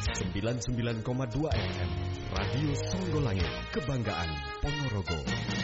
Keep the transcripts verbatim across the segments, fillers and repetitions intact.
sembilan puluh sembilan koma dua F M Radio Songgolangit, kebanggaan Ponorogo.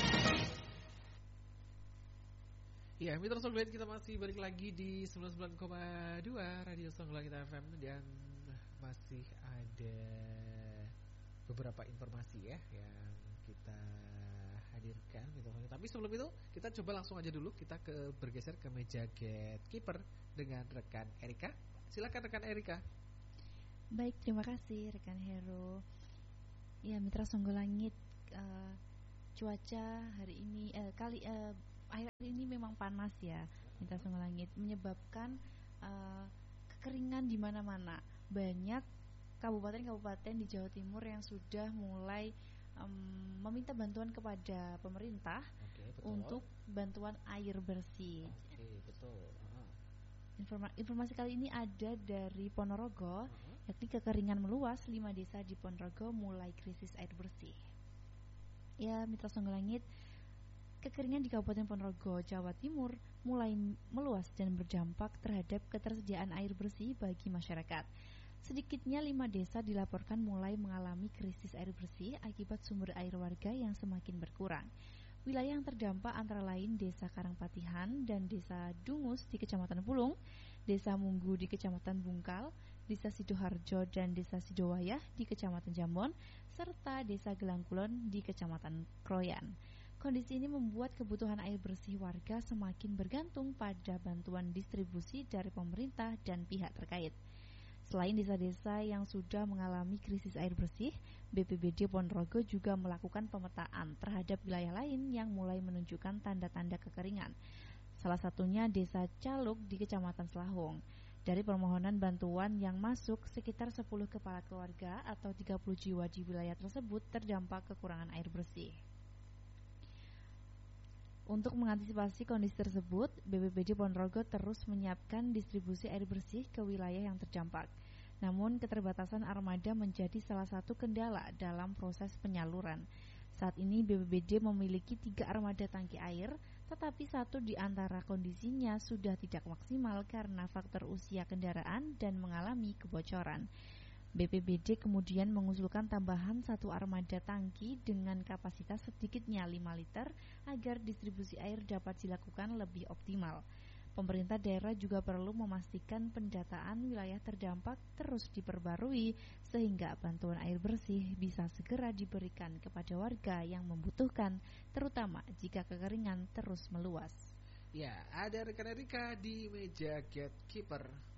Ya, Mitra Songgolangit, kita masih balik lagi di sembilan puluh sembilan koma dua Radio Songgolangit F M. Dan masih ada beberapa informasi ya yang kita hadirkan gitu. Tapi sebelum itu kita coba langsung aja dulu kita ke bergeser ke meja gatekeeper dengan rekan Erika. Silakan rekan Erika. Baik, terima kasih rekan Hero. Ya, Mitra Songgolangit, uh, cuaca hari ini uh, kali uh, akhir ini memang panas ya, Mitra Songgolangit, menyebabkan uh, kekeringan di mana-mana. Banyak kabupaten-kabupaten di Jawa Timur yang sudah mulai um, meminta bantuan kepada pemerintah. Oke, untuk bantuan air bersih. Oke, betul. Uh-huh. Informa- informasi kali ini ada dari Ponorogo, uh-huh. yakni kekeringan meluas, lima desa di Ponorogo mulai krisis air bersih. Ya, Mitra Songgolangit, kekeringan di Kabupaten Ponorogo, Jawa Timur mulai meluas dan berdampak terhadap ketersediaan air bersih bagi masyarakat. Sedikitnya lima desa dilaporkan mulai mengalami krisis air bersih akibat sumber air warga yang semakin berkurang. Wilayah yang terdampak antara lain Desa Karangpatihan dan Desa Dungus di Kecamatan Pulung, Desa Munggu di Kecamatan Bungkal, Desa Sidoharjo dan Desa Sidowayah di Kecamatan Jambon, serta Desa Gelangkulon di Kecamatan Kroyan. Kondisi ini membuat kebutuhan air bersih warga semakin bergantung pada bantuan distribusi dari pemerintah dan pihak terkait. Selain desa-desa yang sudah mengalami krisis air bersih, B P B D Ponorogo juga melakukan pemetaan terhadap wilayah lain yang mulai menunjukkan tanda-tanda kekeringan. Salah satunya Desa Caluk di Kecamatan Selahung. Dari permohonan bantuan yang masuk, sekitar sepuluh kepala keluarga atau tiga puluh jiwa di wilayah tersebut terdampak kekurangan air bersih. Untuk mengantisipasi kondisi tersebut, B P B D Ponorogo terus menyiapkan distribusi air bersih ke wilayah yang terdampak. Namun, keterbatasan armada menjadi salah satu kendala dalam proses penyaluran. Saat ini B P B D memiliki tiga armada tangki air, tetapi satu di antara kondisinya sudah tidak maksimal karena faktor usia kendaraan dan mengalami kebocoran. B P B D kemudian mengusulkan tambahan satu armada tangki dengan kapasitas sedikitnya lima liter agar distribusi air dapat dilakukan lebih optimal. Pemerintah daerah juga perlu memastikan pendataan wilayah terdampak terus diperbarui sehingga bantuan air bersih bisa segera diberikan kepada warga yang membutuhkan, terutama jika kekeringan terus meluas. Ya, ada rekan Erika di meja gatekeeper.